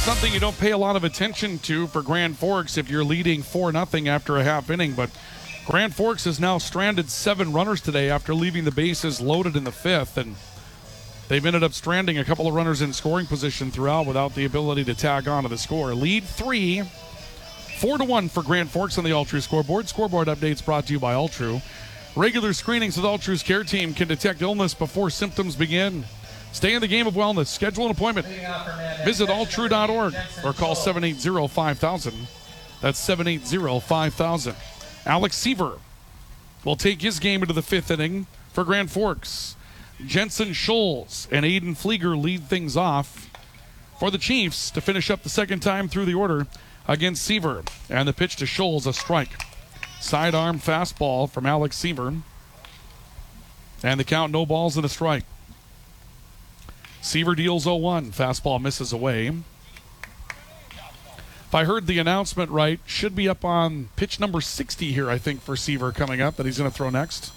something you don't pay a lot of attention to for Grand Forks if you're leading 4-0 after a half inning, but Grand Forks has now stranded 7 runners today after leaving the bases loaded in the 5th, and they've ended up stranding a couple of runners in scoring position throughout without the ability to tag on to the score. Lead 3, 4-1 for Grand Forks on the All True scoreboard. Scoreboard updates brought to you by All True. Regular screenings with All True's care team can detect illness before symptoms begin. Stay in the game of wellness. Schedule an appointment. Visit alltrue.org or call 780-5000. That's 780-5000. Alex Seaver will take his game into the 5th inning for Grand Forks. Jensen Scholes and Aiden Flieger lead things off for the Chiefs to finish up the second time through the order against Seaver. And the pitch to Scholes, a strike. Sidearm fastball from Alex Seaver. And the count, no balls and a strike. Seaver deals 0-1. Fastball misses away. If I heard the announcement right, should be up on pitch number 60 here, I think, for Seaver coming up that he's going to throw next.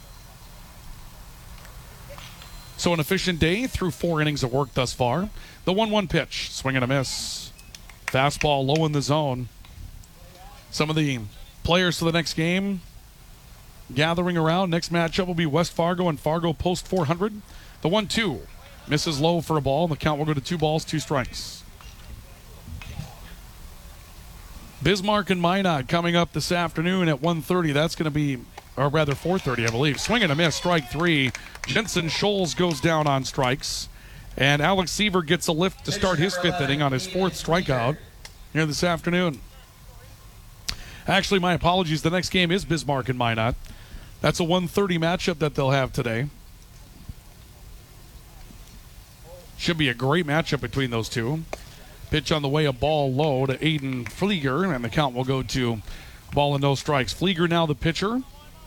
So an efficient day through 4 innings of work thus far. The 1-1 pitch, swing and a miss. Fastball low in the zone. Some of the players for the next game gathering around. Next matchup will be West Fargo and Fargo post 400. The 1-2 misses low for a ball. The count will go to 2 balls, 2 strikes. Bismarck and Minot coming up this afternoon at 1:30. That's going to be, or rather 4:30, I believe. Swing and a miss, strike 3. Jensen Scholes goes down on strikes. And Alex Seaver gets a lift to start his 5th inning on his 4th strikeout here this afternoon. Actually, my apologies. The next game is Bismarck and Minot. That's a 1:30 matchup that they'll have today. Should be a great matchup between those two. Pitch on the way, a ball low to Aiden Flieger, and the count will go to ball and no strikes. Flieger now the pitcher.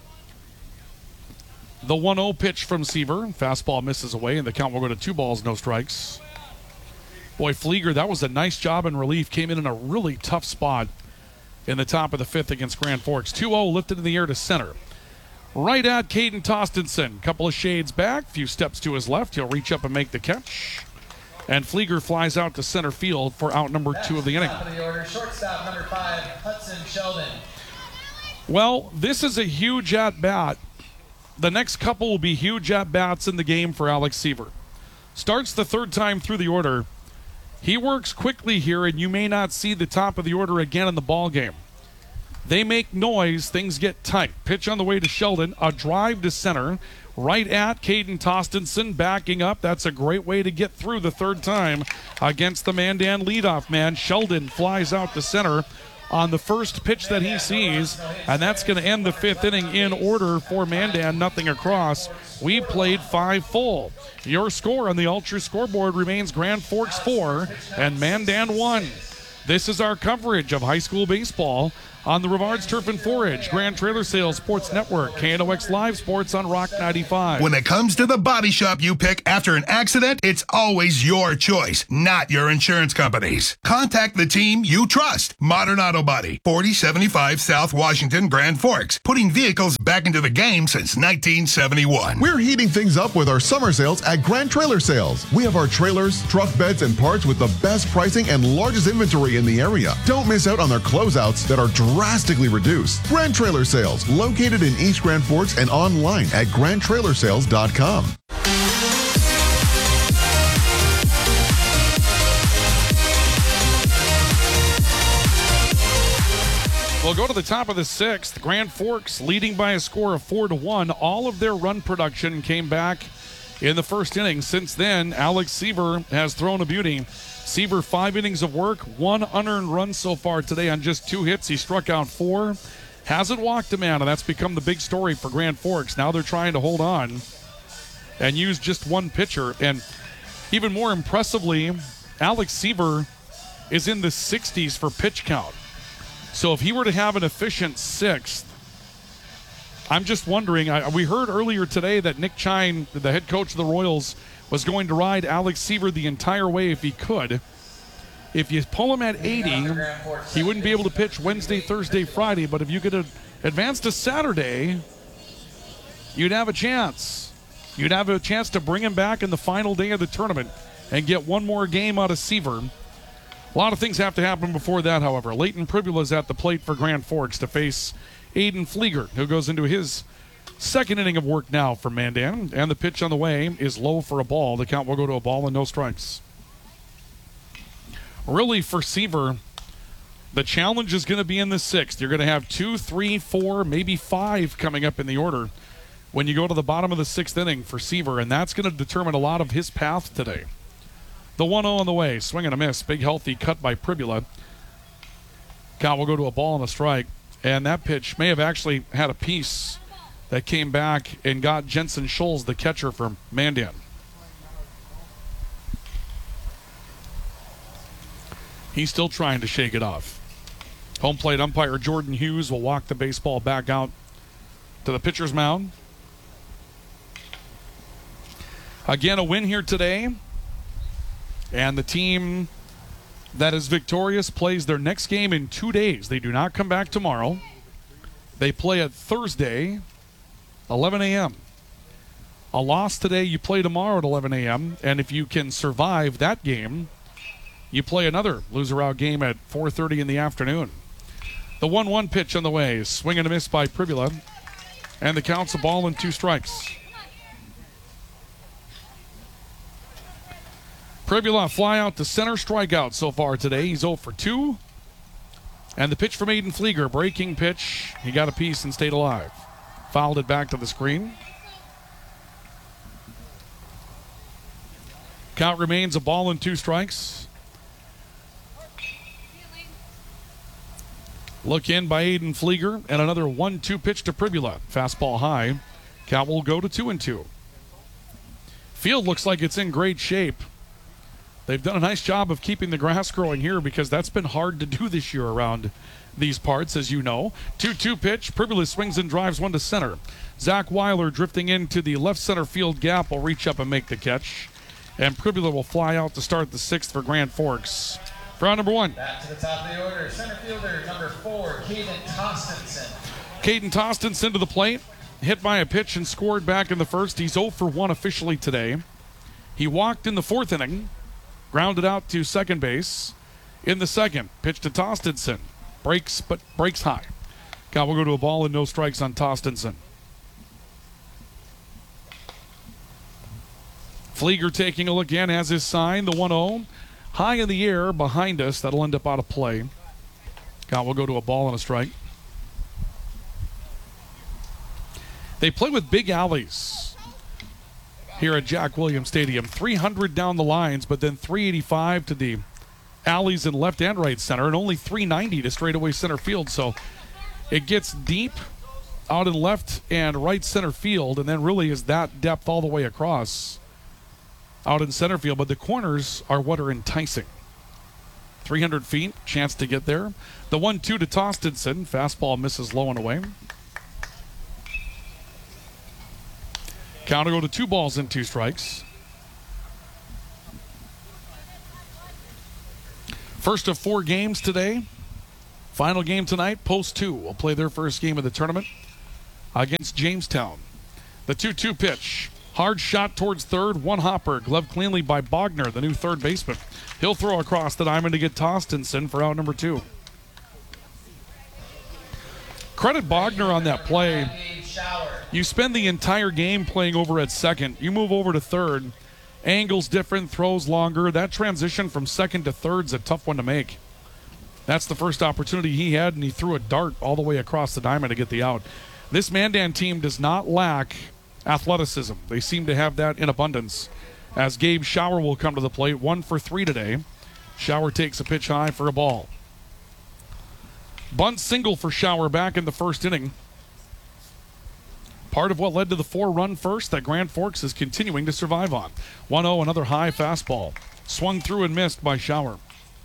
The 1-0 pitch from Seaver. Fastball misses away, and the count will go to 2 balls, no strikes. Boy, Flieger, that was a nice job in relief. Came in a really tough spot in the top of the 5th against Grand Forks. 2-0 lifted in the air to center. Right at Caden Tostenson. Couple of shades back, few steps to his left. He'll reach up and make the catch. And Flieger flies out to center field for out number 2 of the inning. Top of the order, shortstop number 5, Hudson Sheldon. Well, this is a huge at-bat. The next couple will be huge at-bats in the game for Alex Seaver. Starts the 3rd time through the order. He works quickly here, and you may not see the top of the order again in the ball game. They make noise. Things get tight. Pitch on the way to Sheldon. A drive to center. Right at Caden Tostenson backing up. That's a great way to get through the 3rd time against the Mandan leadoff man. Sheldon flies out to center on the first pitch that he sees, and that's going to end the 5th inning in order for Mandan, nothing across. We played 5 full. Your score on the All True scoreboard remains Grand Forks 4 and Mandan 1. This is our coverage of high school baseball on the Rivards Turf and Forage, Grand Trailer Sales Sports Network, KNOX Live Sports on Rock 95. When it comes to the body shop you pick after an accident, it's always your choice, not your insurance company's. Contact the team you trust. Modern Auto Body, 4075 South Washington, Grand Forks, putting vehicles back into the game since 1971. We're heating things up with our summer sales at Grand Trailer Sales. We have our trailers, truck beds, and parts with the best pricing and largest inventory in the area. Don't miss out on their closeouts that are drastically reduced. Grand Trailer Sales, located in East Grand Forks and online at grandtrailersales.com. We'll go to the top of the 6th. Grand Forks leading by a score of 4-1. All of their run production came back in the 1st inning. Since then, Alex Seaver has thrown a beauty. Seaver, 5 innings of work, 1 unearned run so far today on just 2 hits. He struck out 4. Hasn't walked a man, and that's become the big story for Grand Forks. Now they're trying to hold on and use just 1 pitcher. And even more impressively, Alex Seaver is in the 60s for pitch count. So if he were to have an efficient 6th, I'm just wondering, we heard earlier today that Nick Chine, the head coach of the Royals, was going to ride Alex Seaver the entire way if he could. If you pull him at 80, he wouldn't be able to pitch Wednesday, Thursday, Friday. But if you could advance to Saturday, you'd have a chance. You'd have a chance to bring him back in the final day of the tournament and get 1 more game out of Seaver. A lot of things have to happen before that, however. Leighton Pribula is at the plate for Grand Forks to face Aiden Flieger, who goes into his second inning of work now for Mandan. And the pitch on the way is low for a ball. The count will go to a ball and no strikes. Really, for Seaver, the challenge is going to be in the sixth. You're going to have 2, 3, 4, maybe 5 coming up in the order when you go to the bottom of the sixth inning for Seaver, and that's going to determine a lot of his path today. The 1-0 on the way, swing and a miss. Big healthy cut by Pribula. Count will go to a ball and a strike. And that pitch may have actually had a piece that came back and got Jensen Scholes, the catcher from Mandan. He's still trying to shake it off. Home plate umpire Jordan Hughes will walk the baseball back out to the pitcher's mound. Again, a win here today. And the team that is victorious plays their next game in 2 days. They do not come back tomorrow. They play at Thursday, 11 a.m. A loss today, you play tomorrow at 11 a.m. And if you can survive that game, you play another loser-out game at 4:30 in the afternoon. The 1-1 pitch on the way. Swing and a miss by Pribula. And the count's a ball and 2 strikes. Pribula fly out to center, strikeout so far today. He's 0 for 2. And the pitch from Aiden Flieger, breaking pitch. He got a piece and stayed alive. Fouled it back to the screen. Count remains a ball and 2 strikes. Look in by Aiden Flieger, and another 1-2 pitch to Pribula. Fastball high. Count will go to 2-2. Field looks like it's in great shape. They've done a nice job of keeping the grass growing here because that's been hard to do this year around these parts, as you know. 2-2 pitch. Pribula swings and drives one to center. Zach Weiler drifting into the left center field gap will reach up and make the catch. And Pribula will fly out to start the sixth for Grand Forks. For round number 1. Back to the top of the order, center fielder number 4, Caden Tostenson. Caden Tostenson to the plate. Hit by a pitch and scored back in the first. He's 0 for 1 officially today. He walked in the 4th inning. Grounded out to second base. In the second, pitch to Tostenson. Breaks, but breaks high. Count will go to a ball and no strikes on Tostenson. Flieger taking a look in, has his sign, the 1-0. High in the air behind us. That'll end up out of play. Count will go to a ball and a strike. They play with big alleys here at Jack Williams Stadium. 300 down the lines, but then 385 to the alleys in left and right center, and only 390 to straightaway center field. So it gets deep out in left and right center field, and then really is that depth all the way across out in center field. But the corners are what are enticing. 300 feet, chance to get there. The 1-2 to Tostenson. Fastball misses low and away. Count will go to 2 balls and 2 strikes. First of 4 games today. Final game tonight, Post 2 will play their first game of the tournament against Jamestown. The 2-2 pitch. Hard shot towards third, 1 hopper. Gloved cleanly by Bogner, the new third baseman. He'll throw across the diamond to get Tostenson for out number 2. Credit Bogner on that play. You spend the entire game playing over at second. You move over to third. Angles different, throws longer. That transition from second to third's a tough one to make. That's the first opportunity he had, and he threw a dart all the way across the diamond to get the out. This Mandan team does not lack athleticism. They seem to have that in abundance. As Gabe Schauer will come to the plate, 1 for 3 today. Schauer takes a pitch high for a ball. Bunt single for Schauer back in the first inning. Part of what led to the 4-run first that Grand Forks is continuing to survive on. 1-0, another high fastball. Swung through and missed by Schauer.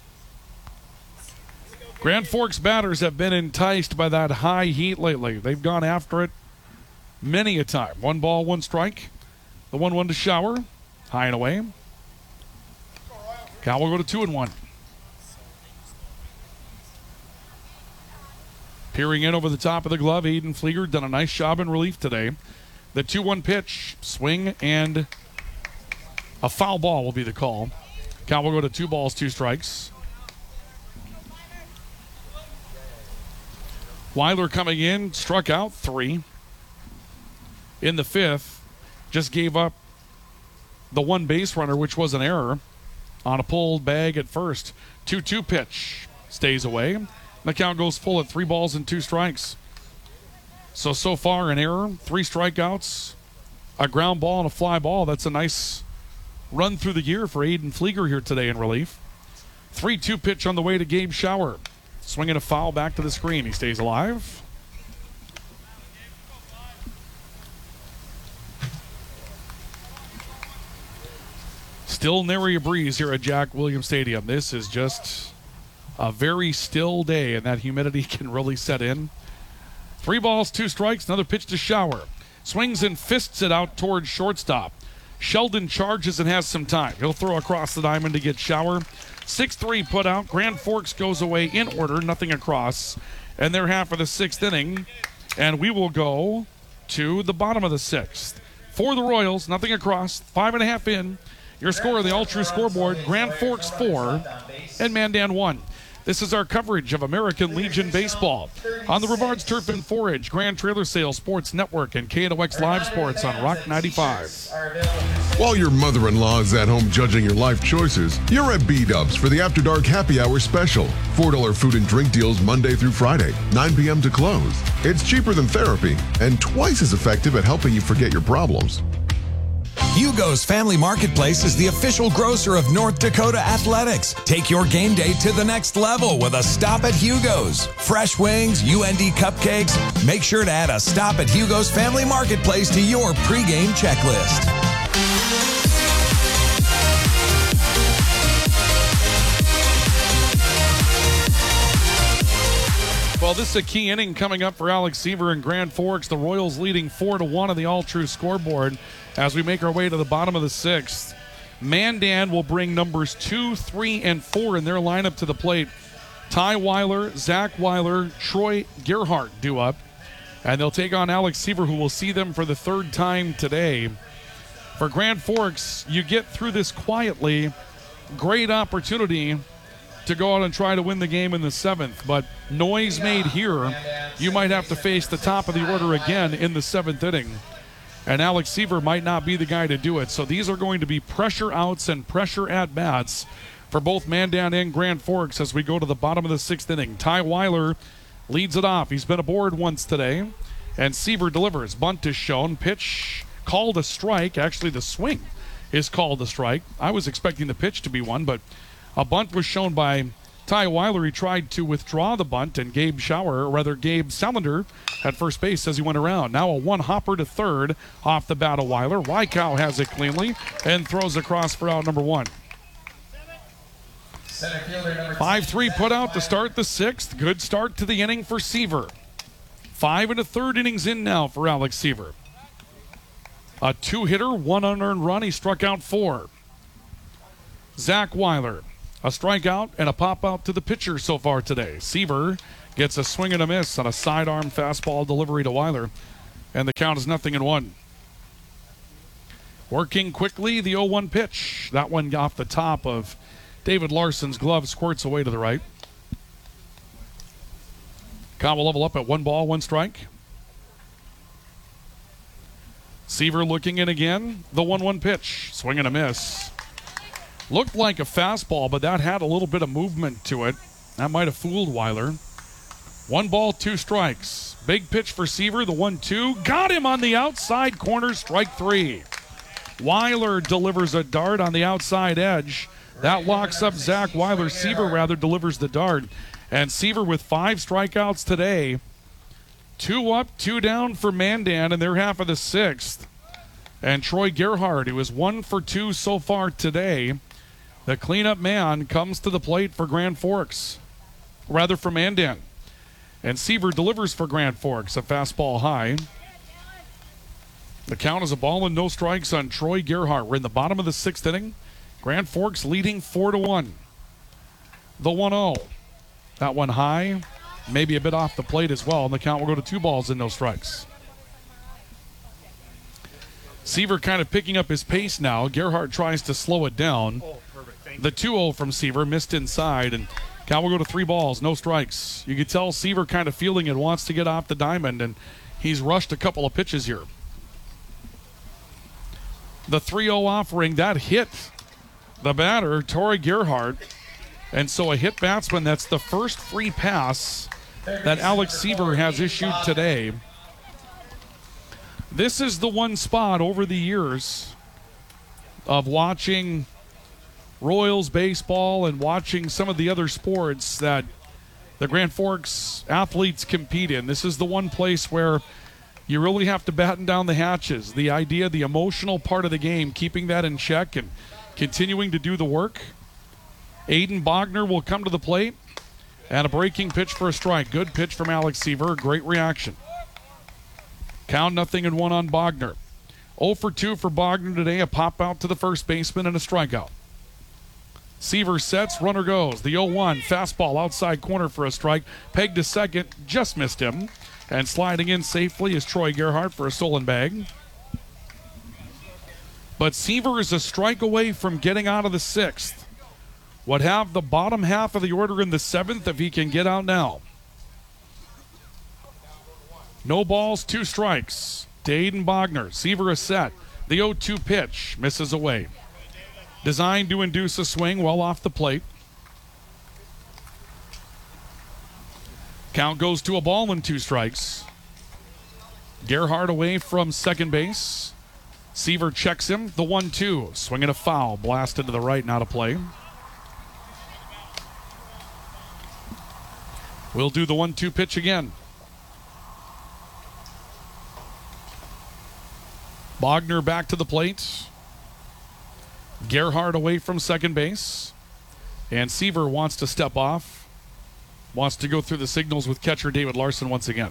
Grand Forks batters have been enticed by that high heat lately. They've gone after it many a time. 1 ball, 1 strike. The 1-1 to Schauer. High and away. Cal will go to 2-1. Peering in over the top of the glove, Aiden Flieger done a nice job in relief today. The 2-1 pitch, swing, and a foul ball will be the call. Cal will go to 2 balls, 2 strikes. Weiler coming in, struck out 3. In the 5th, just gave up the one base runner, which was an error, on a pulled bag at first. 2-2 pitch. Stays away. The count goes full at 3 balls and 2 strikes. So far an error, 3 strikeouts, a ground ball and a fly ball. That's a nice run through the year for Aiden Flieger here today in relief. 3-2 pitch on the way to Gabe Schauer. Swinging a foul back to the screen. He stays alive. Still nary a breeze here at Jack Williams Stadium. This is just a very still day, and that humidity can really set in. 3 balls, 2 strikes, another pitch to Schauer. Swings and fists it out towards shortstop. Sheldon charges and has some time. He'll throw across the diamond to get Schauer. 6-3 put out. Grand Forks goes away in order, nothing across. And they're half of the 6th inning. And we will go to the bottom of the 6th. For the Royals, nothing across, 5.5 in. Your score on the All True scoreboard, Grand Forks 4 and Mandan 1. This is our coverage of American Legion Baseball on the Rivards Turf and Forage, Grand Trailer Sales Sports Network, and KNOX Live Sports on Rock 95. While your mother-in-law is at home judging your life choices, you're at B-Dubs for the After Dark Happy Hour special. $4 food and drink deals Monday through Friday, 9 p.m. to close. It's cheaper than therapy and twice as effective at helping you forget your problems. Hugo's Family Marketplace is the official grocer of North Dakota Athletics. Take your game day to the next level with a stop at Hugo's. Fresh wings, UND cupcakes. Make sure to add a stop at Hugo's Family Marketplace to your pregame checklist. Well, this is a key inning coming up for Alex Seaver and Grand Forks. The Royals leading 4-1 on the All-True scoreboard as we make our way to the bottom of the 6th. Mandan will bring numbers 2, 3, and 4 in their lineup to the plate. Ty Weiler, Zach Weiler, Troy Gerhardt due up. And they'll take on Alex Seaver, who will see them for the 3rd time today. For Grand Forks, you get through this quietly. Great opportunity to go out and try to win the game in the 7th. But noise made here, you might have to face the top of the order again in the 7th inning. And Alex Seaver might not be the guy to do it. So these are going to be pressure outs and pressure at-bats for both Mandan and Grand Forks as we go to the bottom of the 6th inning. Ty Weiler leads it off. He's been aboard once today. And Seaver delivers. Bunt is shown. Pitch called a strike. Actually, the swing is called a strike. I was expecting the pitch to be one, but a bunt was shown by Ty Weiler. He tried to withdraw the bunt, and Gabe Salander at first base as he went around. Now a one-hopper to third off the bat of Weiler. Rykow has it cleanly and throws across for out number 1. 5-3 put out to start the 6th. Good start to the inning for Seaver. 5 1/3 innings in now for Alex Seaver. A 2-hitter, 1 unearned run. He struck out 4. Zach Weiler, a strikeout and a pop-out to the pitcher so far today. Seaver gets a swing and a miss on a sidearm fastball delivery to Weiler, and the count is 0-1. Working quickly, the 0-1 pitch. That one off the top of David Larson's glove, squirts away to the right. Count will level up at 1 ball, 1 strike. Seaver looking in again. The 1-1 pitch. Swing and a miss. Looked like a fastball, but that had a little bit of movement to it. That might have fooled Weiler. 1 ball, 2 strikes. Big pitch for Seaver, the 1-2. Got him on the outside corner, strike 3. Weiler delivers a dart on the outside edge. That locks up Zach Weiler. Seaver delivers the dart. And Seaver with 5 strikeouts today. 2 up, 2 down for Mandan in their half of the 6th. And Troy Gerhardt, who is 1 for 2 so far today, the cleanup man, comes to the plate for Grand Forks. For Mandan. And Seaver delivers for Grand Forks, a fastball high. The count is a ball and no strikes on Troy Gerhardt. We're in the bottom of the 6th inning. Grand Forks leading 4-1. The 1-0. That one high, maybe a bit off the plate as well, and the count will go to 2 balls and no strikes. Seaver kind of picking up his pace now. Gerhardt tries to slow it down. The 2-0 from Seaver, missed inside, and Cal will go to 3 balls, no strikes. You can tell Seaver kind of feeling it, wants to get off the diamond, and he's rushed a couple of pitches here. The 3-0 offering, that hit the batter, Torrey Gerhardt. And so a hit batsman, that's the first free pass that Alex Seaver has issued today. This is the one spot over the years of watching Royals baseball and watching some of the other sports that the Grand Forks athletes compete in. This is the one place where you really have to batten down the hatches. The idea, the emotional part of the game, keeping that in check and continuing to do the work. Aiden Bogner will come to the plate, and a breaking pitch for a strike. Good pitch from Alex Seaver. Great reaction. Count 0-1 on Bogner. 0 for 2 for Bogner today. A pop out to the first baseman and a strikeout. Seaver sets, runner goes. The 0-1 fastball outside corner for a strike. Pegged to second, just missed him. And sliding in safely is Troy Gerhardt for a stolen bag. But Seaver is a strike away from getting out of the 6th. Would have the bottom half of the order in the 7th if he can get out now. No balls, 2 strikes to Aiden Bogner. Seaver is set. The 0-2 pitch misses away. Designed to induce a swing well off the plate. Count goes to a ball and 2 strikes. Gerhardt away from second base. Seaver checks him. The 1-2. Swinging a foul. Blasted to the right, not a play. We'll do the 1-2 pitch again. Bogner back to the plate. Gerhardt away from second base. And Seaver wants to step off. Wants to go through the signals with catcher David Larson once again.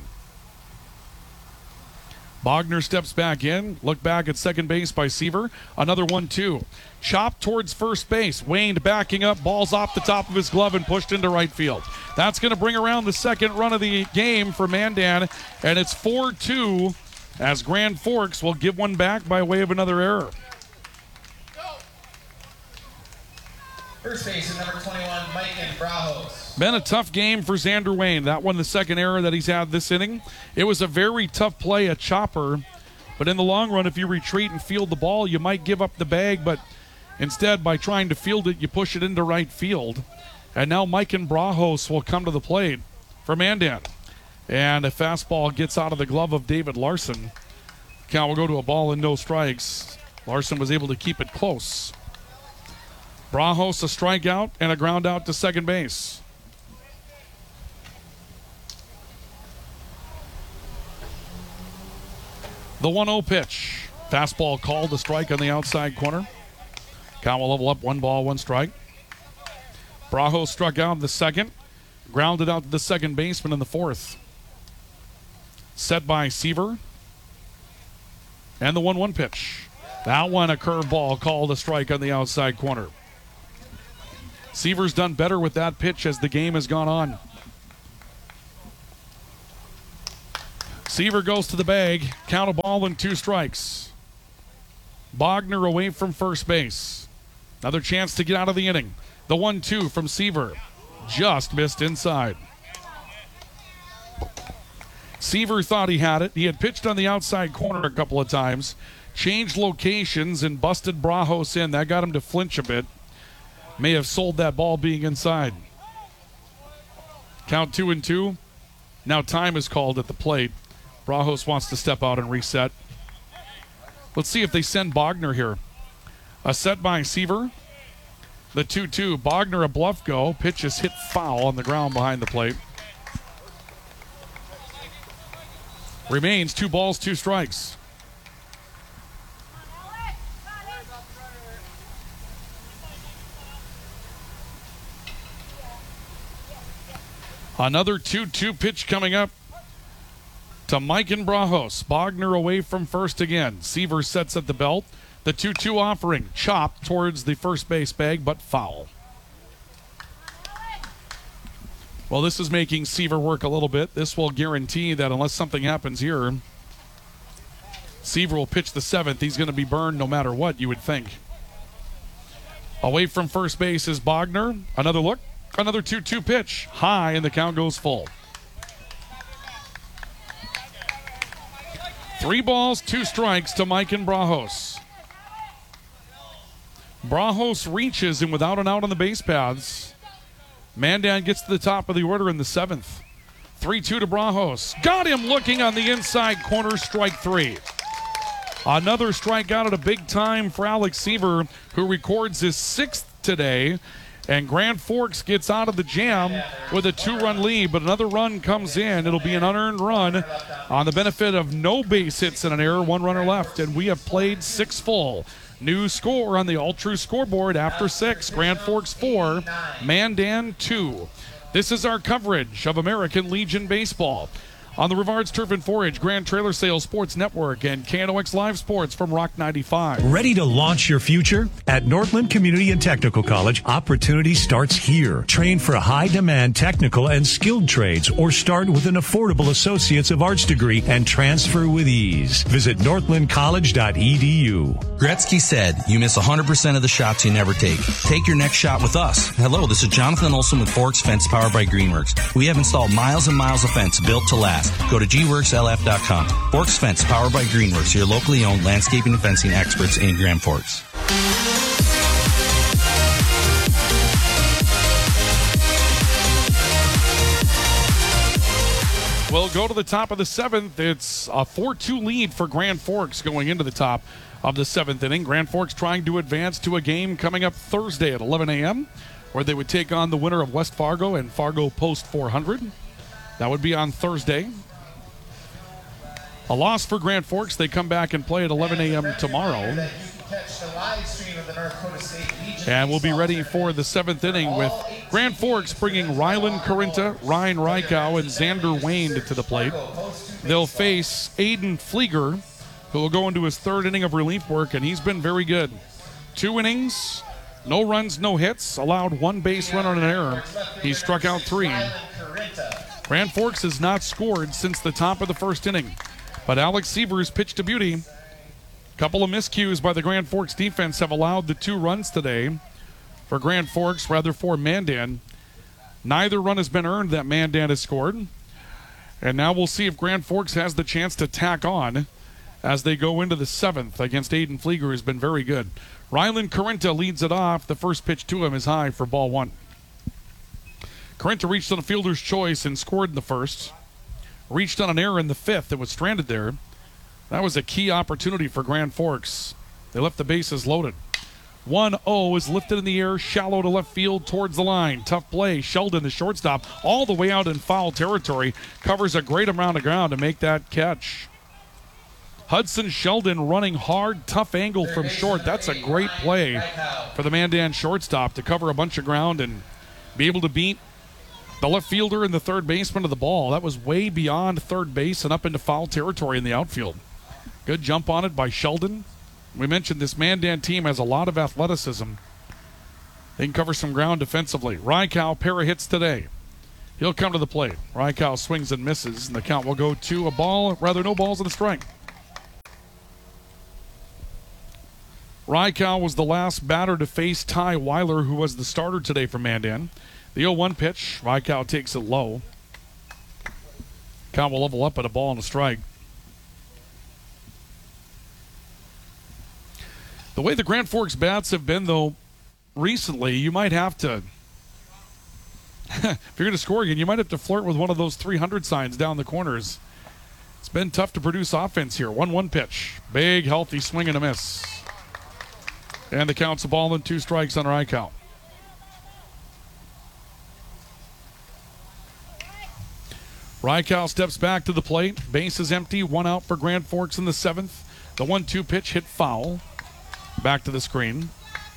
Bogner steps back in. Look back at second base by Seaver. Another 1-2. Chopped towards first base. Wayne backing up. Ball's off the top of his glove and pushed into right field. That's going to bring around the second run of the game for Mandan. And it's 4-2 as Grand Forks will give one back by way of another error. First baseman, number 21, Mike Brajos. Been a tough game for Xander Wayne. That one, the second error that he's had this inning. It was a very tough play, a chopper. But in the long run, if you retreat and field the ball, you might give up the bag. But instead, by trying to field it, you push it into right field. And now Mike Brajos will come to the plate for Mandan. And a fastball gets out of the glove of David Larson. Count will go to a ball and no strikes. Larson was able to keep it close. Brajos a strikeout and a ground out to second base. The 1-0 pitch. Fastball called a strike on the outside corner. Count will level up 1 ball, 1 strike. Brajos struck out in the second. Grounded out to the second baseman in the 4th. Set by Seaver. And the 1-1 pitch. That one a curveball called a strike on the outside corner. Seaver's done better with that pitch as the game has gone on. Seaver goes to the bag. Count a ball and 2 strikes. Bogner away from first base. Another chance to get out of the inning. The 1-2 from Seaver. Just missed inside. Seaver thought he had it. He had pitched on the outside corner a couple of times. Changed locations and busted Brajos in. That got him to flinch a bit. May have sold that ball being inside. Count 2-2. Now time is called at the plate. Brajos wants to step out and reset. Let's see if they send Bogner here. A set by Seaver. The 2-2. Bogner a bluff go. Pitch is hit foul on the ground behind the plate. Remains 2 balls, 2 strikes. Another 2-2 pitch coming up to Mike Brajos. Bogner away from first again. Seaver sets at the belt. The 2-2 offering. Chopped towards the first base bag, but foul. Well, this is making Seaver work a little bit. This will guarantee that unless something happens here, Seaver will pitch the 7th. He's going to be burned no matter what, you would think. Away from first base is Bogner. Another look. Another 2-2 pitch. High, and the count goes full. 3 balls, 2 strikes to Mike and Brajos. Brajos reaches, and without an out on the base paths, Mandan gets to the top of the order in the 7th. 3-2 to Brajos. Got him looking on the inside corner, strike 3. Another strikeout at a big time for Alex Seaver, who records his 6th today. And Grand Forks gets out of the jam with a 2-run lead, but another run comes in. It'll be an unearned run on the benefit of no base hits and an error, 1 runner left, and we have played 6 full. New score on the All True scoreboard after 6. Grand Forks 4, Mandan 2. This is our coverage of American Legion Baseball on the Rivards Turf and Forage Grand Trailer Sales Sports Network and KNOX Live Sports from Rock 95. Ready to launch your future? At Northland Community and Technical College, opportunity starts here. Train for high-demand technical and skilled trades or start with an affordable Associates of Arts degree and transfer with ease. Visit northlandcollege.edu. Gretzky said, you miss 100% of the shots you never take. Take your next shot with us. Hello, this is Jonathan Olson with Forks Fence powered by Greenworks. We have installed miles and miles of fence built to last. Go to gworkslf.com. Forks Fence, powered by Greenworks, your locally owned landscaping and fencing experts in Grand Forks. We'll go to the top of the 7th. It's a 4-2 lead for Grand Forks going into the top of the 7th inning. Grand Forks trying to advance to a game coming up Thursday at 11 a.m. where they would take on the winner of West Fargo and Fargo Post 400. That would be on Thursday. A loss for Grand Forks. They come back and play at 11 a.m. tomorrow. And we'll be ready for the 7th inning with Grand Forks bringing Rylan Carinta, Ryan Rykow, and Xander Wayne to the plate. They'll face Aiden Flieger, who will go into his 3rd inning of relief work, and he's been very good. 2 innings, no runs, no hits, allowed 1 base run on an error. He struck out 3. Grand Forks has not scored since the top of the 1st inning. But Alex Seaver's pitched to beauty. A couple of miscues by the Grand Forks defense have allowed the 2 runs today for Grand Forks, rather for Mandan. Neither run has been earned that Mandan has scored. And now we'll see if Grand Forks has the chance to tack on as they go into the 7th against Aiden Flieger, who's been very good. Rylan Carinta leads it off. The first pitch to him is high for ball 1. Carinta reached on a fielder's choice and scored in the 1st. Reached on an error in the 5th and was stranded there. That was a key opportunity for Grand Forks. They left the bases loaded. 1-0 is lifted in the air, shallow to left field towards the line. Tough play. Sheldon, the shortstop, all the way out in foul territory, covers a great amount of ground to make that catch. Hudson Sheldon running hard, tough angle from short. That's a great play for the Mandan shortstop to cover a bunch of ground and be able to beat the left fielder and the 3rd baseman of the ball. That was way beyond 3rd base and up into foul territory in the outfield. Good jump on it by Sheldon. We mentioned this Mandan team has a lot of athleticism. They can cover some ground defensively. Rykow, pair of hits today. He'll come to the plate. Rykow swings and misses, and the count will go to no balls and a strike. Rykow was the last batter to face Ty Weiler, who was the starter today for Mandan. The 0-1 pitch, Rykow takes it low. Count will level up at a ball and a strike. The way the Grand Forks bats have been, though, recently, you might have to, if you're going to score again, you might have to flirt with one of those 300 signs down the corners. It's been tough to produce offense here. 1-1 pitch. Big, healthy swing and a miss. And the count's a ball and 2 strikes on Rykow. Rykow steps back to the plate. Base is empty. 1 out for Grand Forks in the 7th. The 1-2 pitch hit foul. Back to the screen.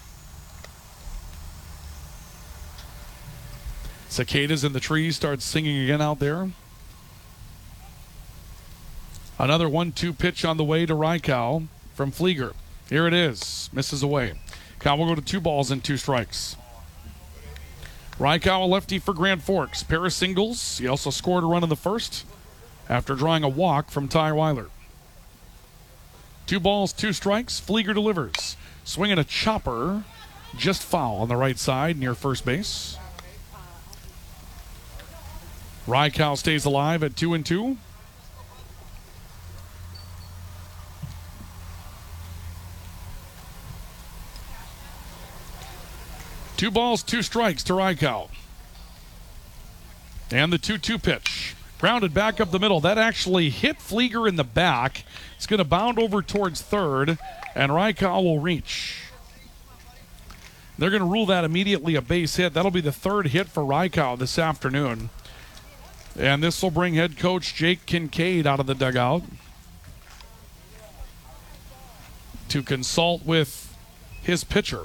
Cicadas in the trees start singing again out there. Another 1-2 pitch on the way to Rykow from Flieger. Here it is. Misses away. Count will go to 2 balls and 2 strikes. Rykow, a lefty for Grand Forks. Pair of singles. He also scored a run in the 1st after drawing a walk from Ty Weiler. 2 balls, 2 strikes. Flieger delivers. Swinging a chopper. Just foul on the right side near first base. Rykow stays alive at 2-2. Two balls, two strikes to Rykow. And the 2-2 pitch. Grounded back up the middle. That actually hit Flieger in the back. It's going to bound over towards third, and Rykow will reach. They're going to rule that immediately a base hit. That'll be the third hit for Rykow this afternoon. And this will bring head coach Jake Kincaid out of the dugout to consult with his pitcher.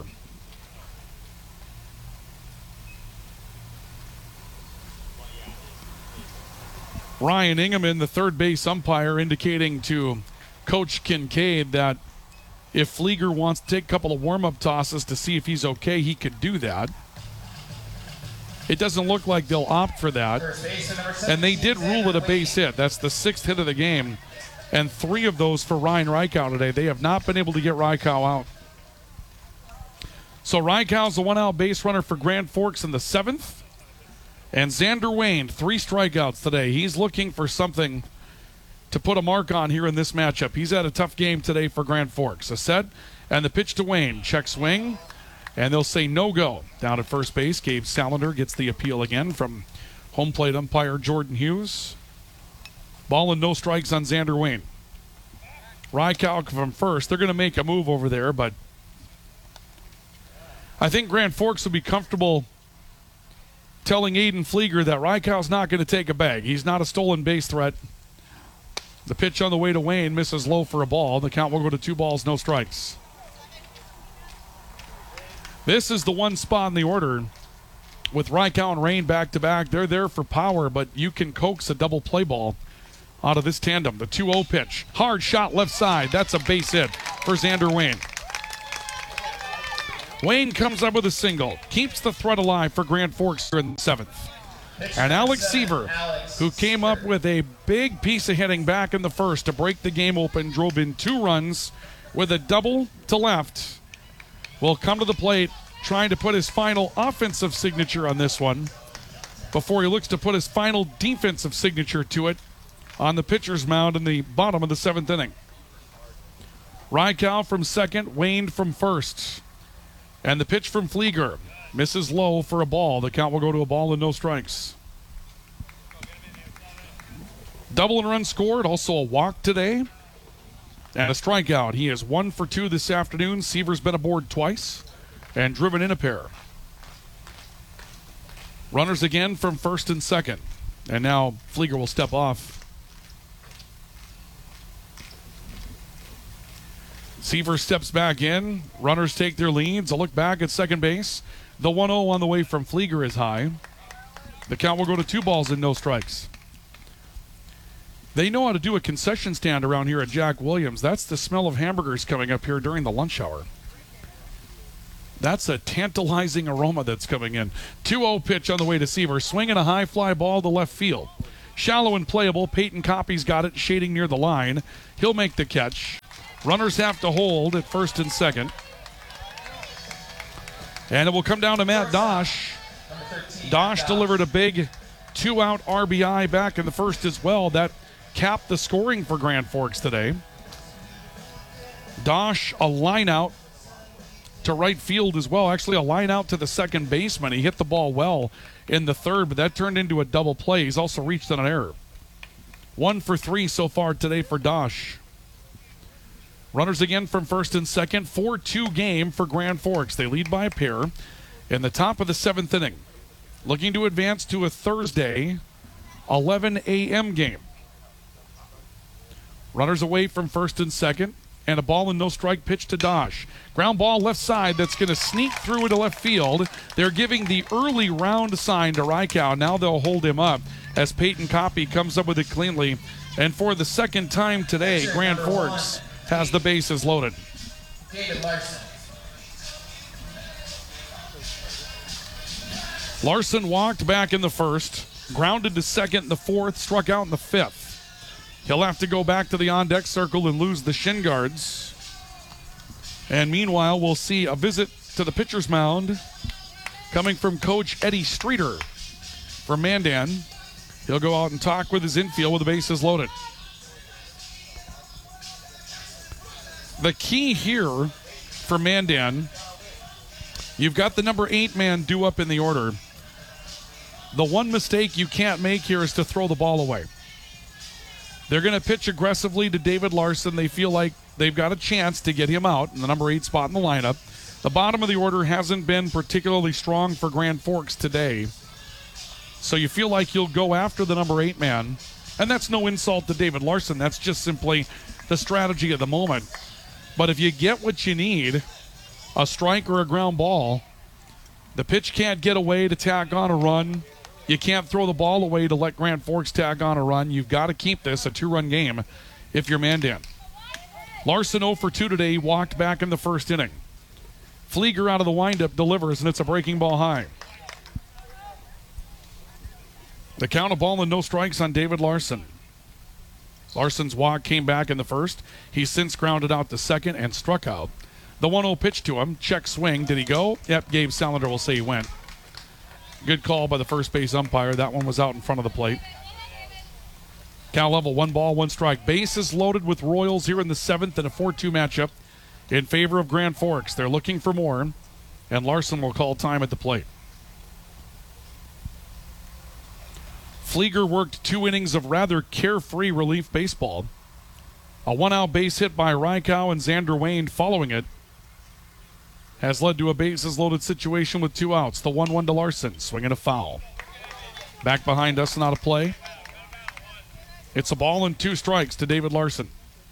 Ryan Ingeman, the third base umpire, indicating to Coach Kincaid that if Flieger wants to take a couple of warm-up tosses to see if he's okay, he could do that. It doesn't look like they'll opt for that. And they did rule it a base hit. That's the 6th hit of the game. And 3 of those for Ryan Rykow today. They have not been able to get Rykow out. So Rykow's the one-out base runner for Grand Forks in the 7th. And Xander Wayne, 3 strikeouts today. He's looking for something to put a mark on here in this matchup. He's had a tough game today for Grand Forks. A set, and the pitch to Wayne. Check swing, and they'll say no-go. Down at first base, Gabe Salander gets the appeal again from home plate umpire Jordan Hughes. Ball and no strikes on Xander Wayne. Rykow from first. They're going to make a move over there, but I think Grand Forks will be comfortable telling Aiden Flieger that Rykow's not going to take a bag. He's not a stolen base threat. The pitch on the way to Wayne misses low for a ball. The count will go to 2 balls, no strikes. This is the one spot in the order with Rykow and Rain back-to-back. They're there for power, but you can coax a double play ball out of this tandem. The 2-0 pitch. Hard shot left side. That's a base hit for Xander Wayne. Wayne comes up with a single. Keeps the threat alive for Grand Forks in the 7th. And Alex Seaver, who came up with a big piece of hitting back in the first to break the game open, drove in 2 runs with a double to left, will come to the plate trying to put his final offensive signature on this one before he looks to put his final defensive signature to it on the pitcher's mound in the bottom of the 7th inning. Rykow from second, Wayne from first. And the pitch from Flieger misses low for a ball. The count will go to a ball and no strikes. Double and run scored. Also a walk today. And a strikeout. He is 1 for 2 this afternoon. Seaver's been aboard twice and driven in a pair. Runners again from first and second. And now Flieger will step off. Seaver steps back in. Runners take their leads. A look back at second base. The 1-0 on the way from Flieger is high. The count will go to 2 balls and no strikes. They know how to do a concession stand around here at Jack Williams. That's the smell of hamburgers coming up here during the lunch hour. That's a tantalizing aroma that's coming in. 2-0 pitch on the way to Seaver. Swinging a high fly ball to left field. Shallow and playable. Peyton Coppy's got it, shading near the line. He'll make the catch. Runners have to hold at first and second. And it will come down to Matt Dosh. Dosh delivered a big 2-out RBI back in the first as well. That capped the scoring for Grand Forks today. Dosh, a line out to right field as well. Actually, a line out to the second baseman. He hit the ball well in the third, but that turned into a double play. He's also reached on an error. 1 for 3 so far today for Dosh. Runners again from first and second. 4-2 game for Grand Forks. They lead by a pair in the top of the 7th inning. Looking to advance to a Thursday 11 a.m. game. Runners away from first and second. And a ball and no strike pitch to Dosh. Ground ball left side that's going to sneak through into left field. They're giving the early round sign to Rykow. Now they'll hold him up as Peyton Coppy comes up with it cleanly. And for the second time today, Grand Forks has the bases loaded. David Larson. Larson walked back in the first, grounded to second in the fourth, struck out in the 5th. He'll have to go back to the on-deck circle and lose the shin guards. And meanwhile, we'll see a visit to the pitcher's mound coming from Coach Eddie Streeter from Mandan. He'll go out and talk with his infield with the bases loaded. The key here for Mandan, you've got the number 8 man due up in the order. The one mistake you can't make here is to throw the ball away. They're going to pitch aggressively to David Larson. They feel like they've got a chance to get him out in the number 8 spot in the lineup. The bottom of the order hasn't been particularly strong for Grand Forks today. So you feel like you'll go after the number 8 man. And that's no insult to David Larson. That's just simply the strategy of the moment. But if you get what you need, a strike or a ground ball, the pitch can't get away to tag on a run. You can't throw the ball away to let Grand Forks tag on a run. You've got to keep this a 2-run game if you're Mandan. Larson 0 for 2 today. He walked back in the first inning. Flieger out of the windup delivers, and it's a breaking ball high. The count of ball and no strikes on David Larson. Larson's walk came back in the first. He's since grounded out to second and struck out. The 1-0 pitch to him. Check swing. Did he go? Yep, Gabe Salander will say he went. Good call by the first base umpire. That one was out in front of the plate. Count level, 1 ball, 1 strike. Bases loaded with Royals here in the 7th in a 4-2 matchup in favor of Grand Forks. They're looking for more, and Larson will call time at the plate. Flieger worked 2 innings of rather carefree relief baseball. A 1-out base hit by Rykow and Xander Wayne following it has led to a bases-loaded situation with 2 outs. The 1-1 to Larson, swinging a foul. Back behind us and out of play. It's a ball and 2 strikes to David Larson.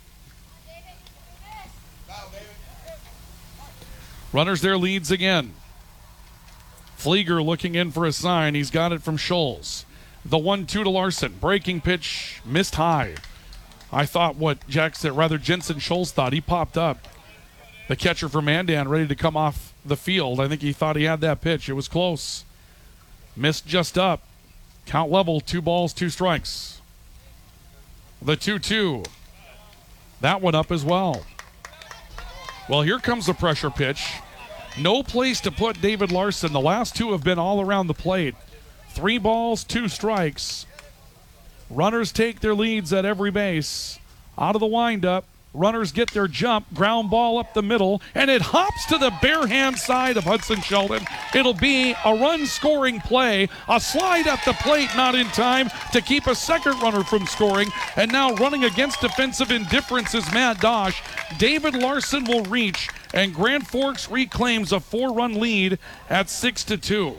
Runners their leads again. Flieger looking in for a sign. He's got it from Scholes. The 1-2 to Larson. Breaking pitch, missed high. I thought what Jensen Scholes thought. He popped up. The catcher for Mandan ready to come off the field. I think he thought he had that pitch. It was close. Missed just up. Count level, 2 balls, 2 strikes. The 2-2. That one up as well. Well, here comes the pressure pitch. No place to put David Larson. The last 2 have been all around the plate. 3 balls, 2 strikes. Runners take their leads at every base. Out of the windup. Runners get their jump. Ground ball up the middle. And it hops to the bare hand side of Hudson Sheldon. It'll be a run-scoring play. A slide at the plate, not in time to keep a second runner from scoring. And now running against defensive indifference is Matt Dosh. David Larson will reach. And Grand Forks reclaims a 4-run lead at 6-2.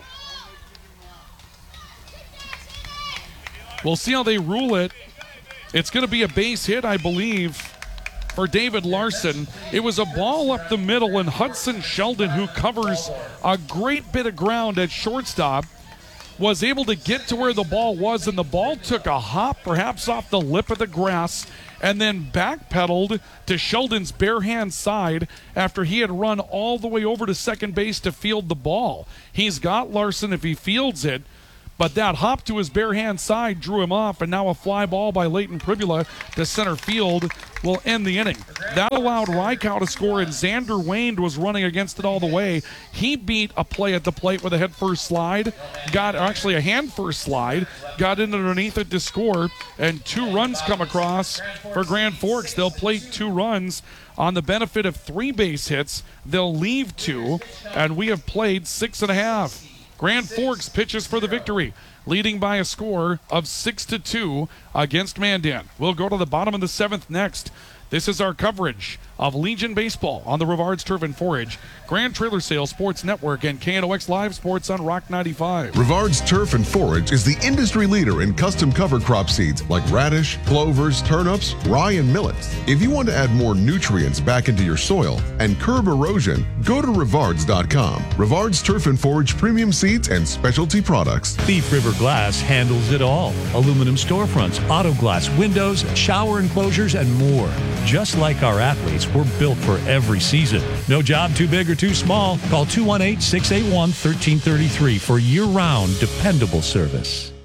We'll see how they rule it. It's going to be a base hit, I believe, for David Larson. It was a ball up the middle, and Hudson Sheldon, who covers a great bit of ground at shortstop, was able to get to where the ball was, and the ball took a hop, perhaps off the lip of the grass, and then backpedaled to Sheldon's bare hand side after he had run all the way over to second base to field the ball. He's got Larson if he fields it, but that hop to his bare hand side drew him off, and now a fly ball by Leighton Pribula to center field will end the inning. That allowed Rykow to score, and Xander Wayne was running against it all the way. He beat a play at the plate with a head-first slide, a hand-first slide, got in underneath it to score, and 2 runs come across for Grand Forks. They'll plate 2 runs on the benefit of 3 base hits. They'll leave 2, and we have played 6.5. Grand Forks pitches for the victory, leading by a score of 6-2 against Mandan. We'll go to the bottom of the 7th next. This is our coverage of Legion Baseball on the Rivard's Turf and Forage, Grand Trailer Sales Sports Network, and KNOX Live Sports on Rock 95. Rivard's Turf and Forage is the industry leader in custom cover crop seeds like radish, clovers, turnips, rye, and millets. If you want to add more nutrients back into your soil and curb erosion, go to Rivards.com. Rivard's Turf and Forage premium seeds and specialty products. Thief River Glass handles it all. Aluminum storefronts, auto glass windows, shower enclosures, and more. Just like our athletes, we're built for every season. No job too big or too small. Call 218-681-1333 for year-round dependable service.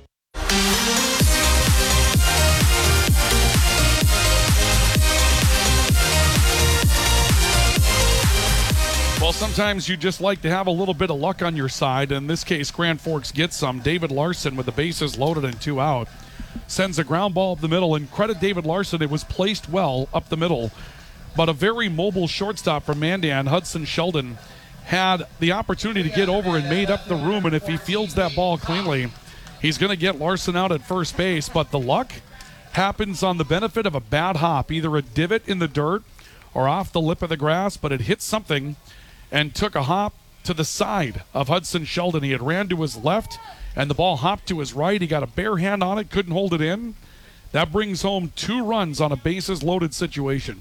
Well, sometimes you just like to have a little bit of luck on your side. In this case, Grand Forks gets some. David Larson, with the bases loaded and 2 out, sends a ground ball up the middle. And credit David Larson, it was placed well up the middle. But a very mobile shortstop from Mandan, Hudson Sheldon, had the opportunity to get over and made up the room. And if he fields that ball cleanly, he's going to get Larson out at first base. But the luck happens on the benefit of a bad hop, either a divot in the dirt or off the lip of the grass, but it hit something and took a hop to the side of Hudson Sheldon. He had ran to his left, and the ball hopped to his right. He got a bare hand on it, couldn't hold it in. That brings home 2 runs on a bases-loaded situation.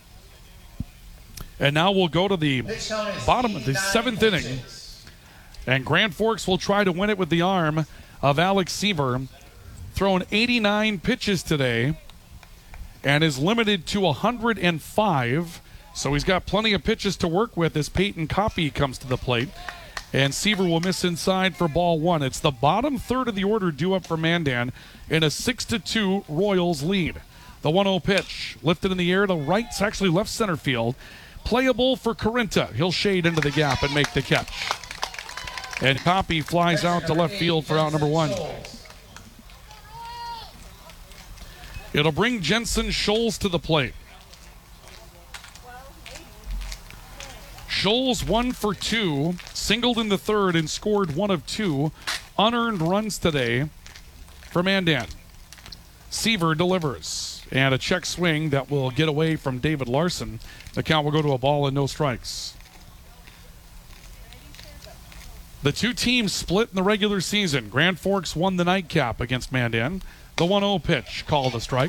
And now we'll go to the bottom of the 7th inning, and Grand Forks will try to win it with the arm of Alex Seaver, thrown 89 pitches today, and is limited to 105. So he's got plenty of pitches to work with as Peyton Coffey comes to the plate. And Seaver will miss inside for ball 1. It's the bottom third of the order due up for Mandan in a 6-2 Royals lead. The 1-0 pitch lifted in the air to right, actually left center field. Playable for Carinta. He'll shade into the gap and make the catch. And Coffey flies out to left field for out number 1. It'll bring Jensen Scholes to the plate. Scholes 1 for 2, singled in the third and scored 1 of 2 unearned runs today for Mandan. Seaver delivers, and a check swing that will get away from David Larson. The count will go to a ball and no strikes. The 2 teams split in the regular season. Grand Forks won the nightcap against Mandan. The 1-0 pitch called a strike.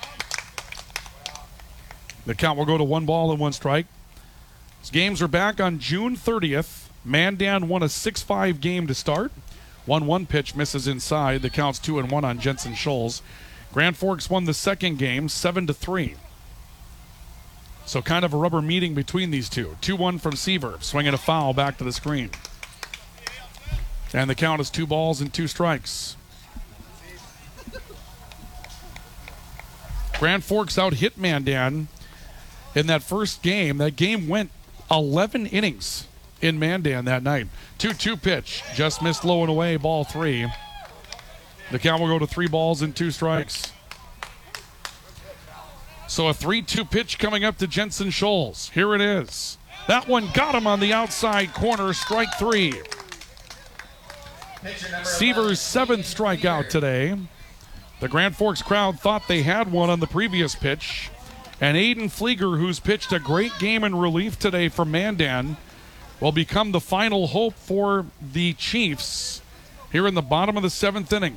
The count will go to 1 ball and 1 strike. These games are back on June 30th. Mandan won a 6-5 game to start. 1-1 pitch misses inside. The count's 2-1 on Jensen Scholes. Grand Forks won the second game 7-3. So kind of a rubber meeting between these two. 2-1 from Seaver, swinging a foul back to the screen. And the count is 2 balls and 2 strikes. Grand Forks out hit Mandan in that first game. That game went 11 innings in Mandan that night. 2-2 pitch, just missed low and away, ball 3. The count will go to 3 balls and 2 strikes. So a 3-2 pitch coming up to Jensen Scholes. Here it is. That one got him on the outside corner, strike 3. Seaver's 7th strikeout today. The Grand Forks crowd thought they had one on the previous pitch. And Aiden Flieger, who's pitched a great game in relief today for Mandan, will become the final hope for the Chiefs here in the bottom of the 7th inning.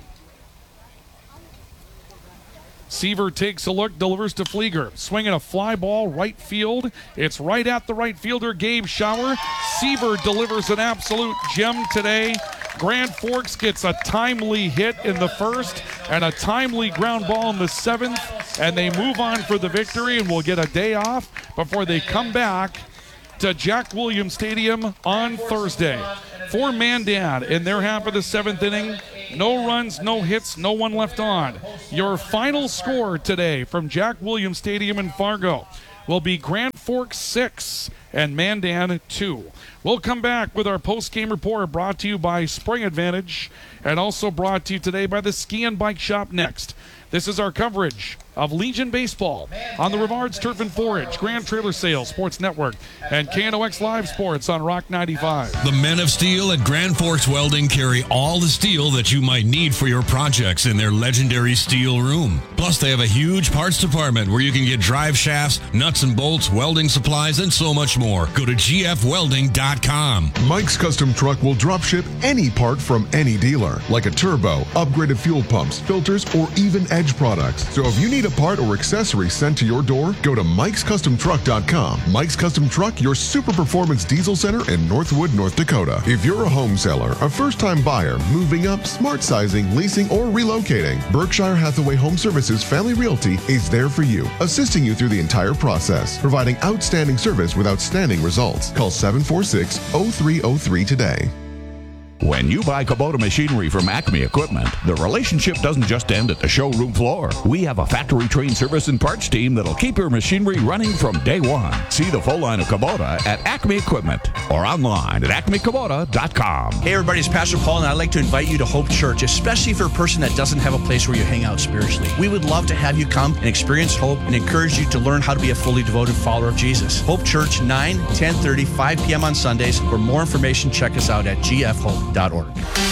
Seaver takes a look, delivers to Flieger. Swinging a fly ball, right field. It's right at the right fielder, Gabe Schauer. Seaver delivers an absolute gem today. Grand Forks gets a timely hit in the first and a timely ground ball in the 7th, and they move on for the victory and will get a day off before they come back to Jack Williams Stadium on Thursday. For Mandan in their half of the 7th inning, no runs, no hits, no one left on. Your final score today from Jack Williams Stadium in Fargo will be Grand Forks 6 and Mandan 2. We'll come back with our post-game report brought to you by Spring Advantage and also brought to you today by the Ski and Bike Shop next. This is our coverage of Legion Baseball on the Rivards Turf and Forage, Grand Trailer Sales Sports Network, and KNOX Live Sports on Rock 95. The Men of Steel at Grand Forks Welding carry all the steel that you might need for your projects in their legendary steel room. Plus, they have a huge parts department where you can get drive shafts, nuts and bolts, welding supplies, and so much more. Go to gfwelding.com. Mike's Custom Truck will drop ship any part from any dealer, like a turbo, upgraded fuel pumps, filters, or even edge products. So if you need a part or accessory sent to your door, go to mikescustomtruck.com. Mike's Custom Truck, your super performance diesel center in Northwood, North Dakota. If you're a home seller, a first-time buyer, moving up, smart sizing, leasing, or relocating, Berkshire Hathaway Home Services Family Realty is there for you, assisting you through the entire process, providing outstanding service with outstanding results. Call 746-0303 today. When you buy Kubota machinery from Acme Equipment, the relationship doesn't just end at the showroom floor. We have a factory-trained service and parts team that'll keep your machinery running from day one. See the full line of Kubota at Acme Equipment or online at acmekubota.com. Hey everybody, it's Pastor Paul, and I'd like to invite you to Hope Church, especially for a person that doesn't have a place where you hang out spiritually. We would love to have you come and experience hope and encourage you to learn how to be a fully devoted follower of Jesus. Hope Church, 9, 10:30, 5 p.m. on Sundays. For more information, check us out at gfhope.org.